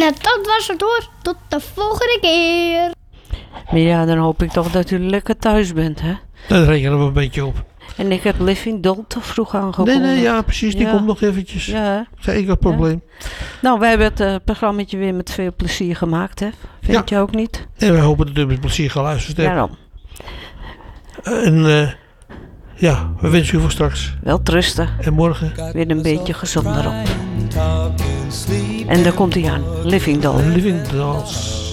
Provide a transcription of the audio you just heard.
Nou, dat was het hoor. Tot de volgende keer. Maar ja, dan hoop ik toch dat u lekker thuis bent, hè? Daar rekenen we een beetje op. En ik heb Living Doll te vroeg aangekondigd. Nee, ja, precies. Die Ja. komt nog eventjes. Ja, Geen enkel probleem. nou, wij hebben het programmaatje weer met veel plezier gemaakt, hè? Vind je ook niet? En wij hopen dat u met plezier geluisterd hebt. Daarom. En ja, we wensen u voor straks. Wel rusten. En morgen Weer een beetje gezonder op. En daar komt hij aan. Living Doll. Living Dolls.